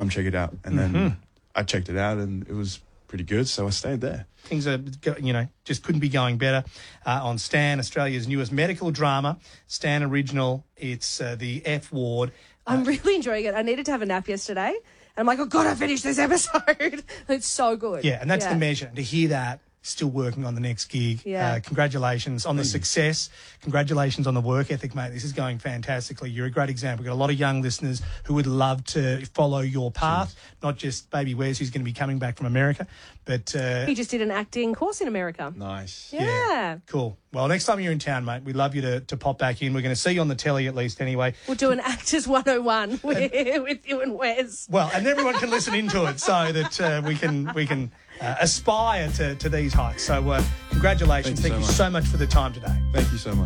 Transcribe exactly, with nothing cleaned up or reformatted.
come check it out. And then Mhm. I checked it out, and it was pretty good, so I stayed there. Things are, go- you know, just couldn't be going better uh, on Stan, Australia's newest medical drama, Stan Original. It's uh, the F Ward. I'm really enjoying it. I needed to have a nap yesterday. And I'm like, I've got to finish this episode. It's so good. Yeah, and that's the measure. To hear that, still working on the next gig. Yeah. Uh, congratulations on the success. Congratulations on the work ethic, mate. This is going fantastically. You're a great example. We've got a lot of young listeners who would love to follow your path, not just Baby Wes, who's going to be coming back from America, but... Uh, He just did an acting course in America. Nice. Yeah. Cool. Well, next time you're in town, mate, we'd love you to, to pop back in. We're going to see you on the telly at least anyway. We'll do an Actors one oh one with, with you and Wes. Well, and everyone can listen into it so that uh, we can we can uh, aspire to, to these heights. So uh, congratulations. Thank you Thank so you so much for the time today. Thank you so much.